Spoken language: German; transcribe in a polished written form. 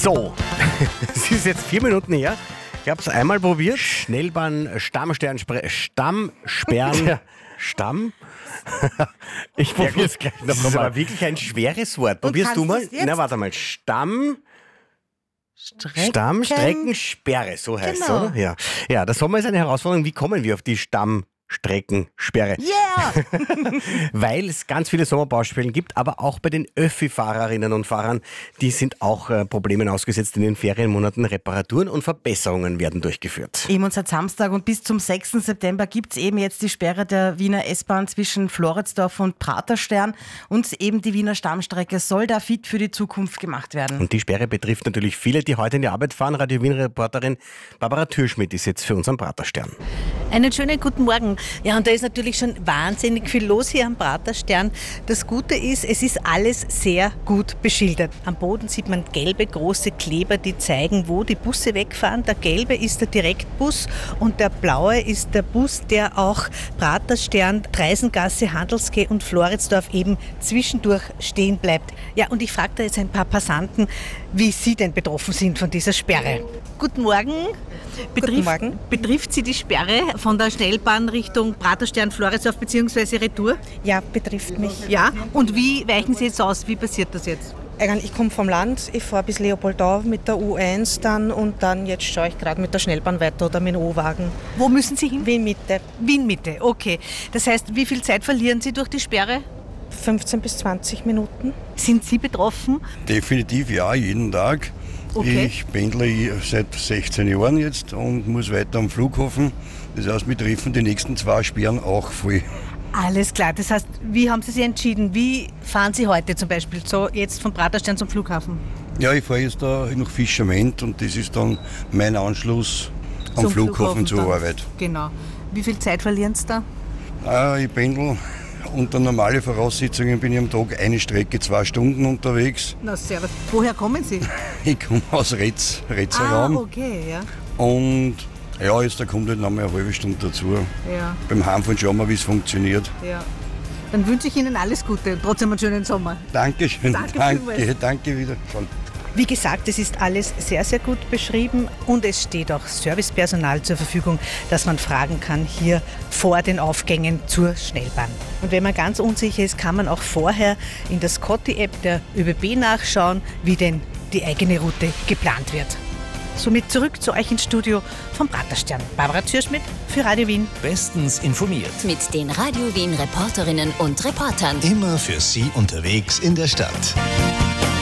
So, es ist jetzt 4 Minuten her. Ich habe es einmal probiert. Schnellbahn, Stammsperren. Stamm? Ich probiere es gleich noch. Das ist aber wirklich ein schweres Wort. Probierst du mal? Na, warte mal. Stammstreckensperre, so heißt es, oder? Ja, der Sommer ist eine Herausforderung. Wie kommen wir auf die Stammstreckensperre? Yeah! Weil es ganz viele Sommerbaustellen gibt, aber auch bei den Öffi-Fahrerinnen und Fahrern, die sind auch Problemen ausgesetzt in den Ferienmonaten. Reparaturen und Verbesserungen werden durchgeführt. Eben und seit Samstag und bis zum 6. September gibt es eben jetzt die Sperre der Wiener S-Bahn zwischen Floridsdorf und Praterstern und eben die Wiener Stammstrecke soll da fit für die Zukunft gemacht werden. Und die Sperre betrifft natürlich viele, die heute in die Arbeit fahren. Radio Wien-Reporterin Barbara Türschmidt ist jetzt für uns am Praterstern. Einen schönen guten Morgen. Ja, und da ist natürlich schon wahnsinnig viel los hier am Praterstern. Das Gute ist, es ist alles sehr gut beschildert. Am Boden sieht man gelbe große Kleber, die zeigen, wo die Busse wegfahren. Der gelbe ist der Direktbus und der blaue ist der Bus, der auch Praterstern, Treisengasse, Handelsquai und Floridsdorf eben zwischendurch stehen bleibt. Ja, und ich frage da jetzt ein paar Passanten, wie sie denn betroffen sind von dieser Sperre. Guten Morgen. Guten Morgen. Betrifft Sie die Sperre von der Schnellbahn Richtung Praterstern, Floridsdorf bzw. Retour? Ja, betrifft mich. Ja, und wie weichen Sie jetzt aus? Wie passiert das jetzt? Ich komme vom Land, ich fahre bis Leopoldau mit der U1 dann und dann jetzt schaue ich gerade mit der Schnellbahn weiter oder mit dem O-Wagen. Wo müssen Sie hin? Wien-Mitte. Wien-Mitte, okay. Das heißt, wie viel Zeit verlieren Sie durch die Sperre? 15 bis 20 Minuten. Sind Sie betroffen? Definitiv ja, jeden Tag. Okay. Ich pendle seit 16 Jahren jetzt und muss weiter am Flughafen. Das heißt, wir treffen die nächsten 2 Sperren auch voll. Alles klar. Das heißt, wie haben Sie sich entschieden? Wie fahren Sie heute zum Beispiel so jetzt von Praterstern zum Flughafen? Ja, ich fahre jetzt da nach Fischament und das ist dann mein Anschluss am Zum Flughafen zur dann. Arbeit. Genau. Wie viel Zeit verlieren Sie da? Ich pendle unter normalen Voraussetzungen bin ich am Tag eine Strecke 2 Stunden unterwegs. Na, servus. Woher kommen Sie? Ich komme aus Retzer Raum. Okay, ja. Und ja, jetzt da kommt halt noch mal eine halbe Stunde dazu. Ja, Beim Heimfahren schauen wir, wie es funktioniert. ja. Dann wünsche ich Ihnen alles Gute und trotzdem einen schönen Sommer. Dankeschön, Danke vielmals. danke wieder. Wie gesagt, es ist alles sehr, sehr gut beschrieben und es steht auch Servicepersonal zur Verfügung, dass man fragen kann hier vor den Aufgängen zur Schnellbahn. Und wenn man ganz unsicher ist, kann man auch vorher in der Scotty-App der ÖBB nachschauen, wie denn die eigene Route geplant wird. Somit zurück zu euch ins Studio vom Praterstern. Barbara Türschmidt für Radio Wien. Bestens informiert. Mit den Radio Wien Reporterinnen und Reportern. Immer für Sie unterwegs in der Stadt.